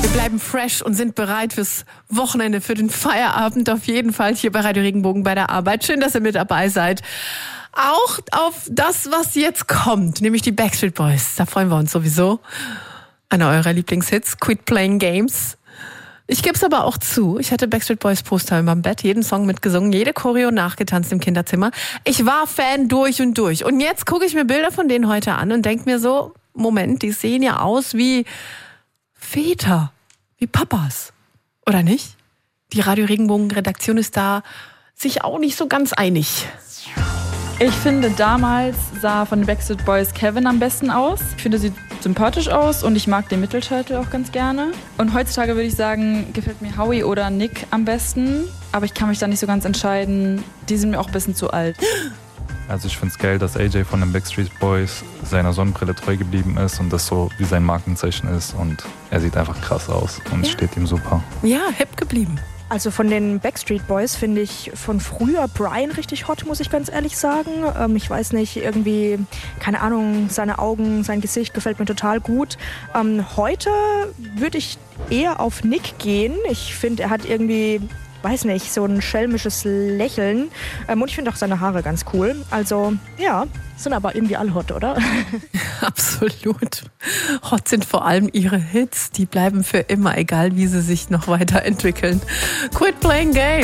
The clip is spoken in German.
Wir bleiben fresh und sind bereit fürs Wochenende, für den Feierabend auf jeden Fall hier bei Radio Regenbogen bei der Arbeit. Schön, dass ihr mit dabei seid. Auch auf das, was jetzt kommt, nämlich die Backstreet Boys. Da freuen wir uns sowieso. Einer eurer Lieblingshits, Quit Playing Games. Ich gebe es aber auch zu, ich hatte Backstreet Boys Poster in meinem Bett, jeden Song mitgesungen, jede Choreo nachgetanzt im Kinderzimmer. Ich war Fan durch und durch. Und jetzt gucke ich mir Bilder von denen heute an und denke mir so, Moment, die sehen ja aus wie Väter, wie Papas, oder nicht? Die Radio Regenbogen-Redaktion ist da sich auch nicht so ganz einig. Ich finde, damals sah von den Backstreet Boys Kevin am besten aus. Ich finde, sie sieht sympathisch aus und ich mag den Mittelscheitel auch ganz gerne. Und heutzutage würde ich sagen, gefällt mir Howie oder Nick am besten. Aber ich kann mich da nicht so ganz entscheiden. Die sind mir auch ein bisschen zu alt. Also ich finde es geil, dass AJ von den Backstreet Boys seiner Sonnenbrille treu geblieben ist und das so wie sein Markenzeichen ist. Und er sieht einfach krass aus und es steht ihm super. Ja, hip geblieben. Also von den Backstreet Boys finde ich von früher Brian richtig hot, muss ich ganz ehrlich sagen. Ich weiß nicht, irgendwie, keine Ahnung, seine Augen, sein Gesicht gefällt mir total gut. Heute würde ich eher auf Nick gehen. Ich finde, er hat irgendwie, weiß nicht, so ein schelmisches Lächeln. Und ich finde auch seine Haare ganz cool. Also, ja, sind aber irgendwie alle hot, oder? Absolut. Hot sind vor allem ihre Hits. Die bleiben für immer, egal wie sie sich noch weiterentwickeln. Quit Playing Games.